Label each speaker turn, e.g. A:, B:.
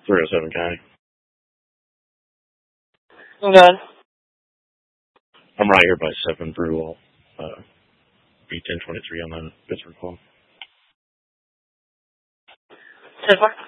A: 307 County.
B: Okay.
A: I'm right here by 7 Brewell, B1023 on the Pittsburgh call.
B: 10-4.